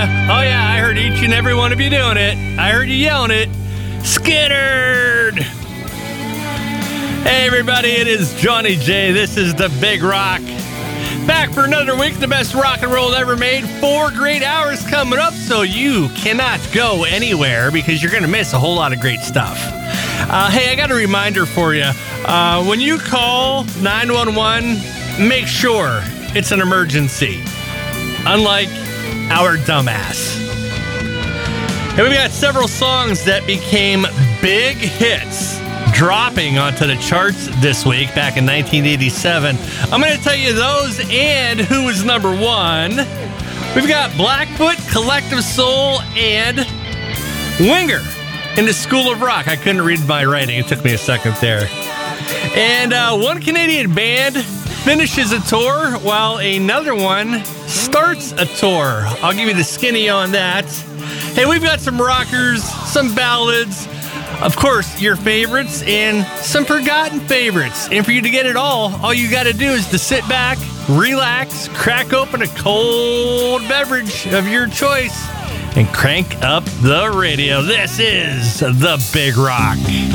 Oh, yeah, I heard each and every one of you doing it. I heard you yelling it. Skittered! Hey, everybody, it is Johnny J. This is The Big Rock. Back for another week, the best rock and roll ever made. 4 great hours coming up, so you cannot go anywhere because you're going to miss a whole lot of great stuff. Hey, I got a reminder for you. When you call 911, make sure it's an emergency. Unlike our dumbass. And we've got several songs that became big hits dropping onto the charts this week back in 1987. I'm going to tell you those and who was number 1. We've got Blackfoot, Collective Soul, and Winger in the School of Rock. I couldn't read my writing. It took me a second there. And one Canadian band finishes a tour while another one starts a tour. I'll give you the skinny on that. Hey, we've got some rockers, some ballads, of course, your favorites, and some forgotten favorites. And for you to get it all you got to do is to sit back, relax, crack open a cold beverage of your choice, and crank up the radio. This is The Big Rock.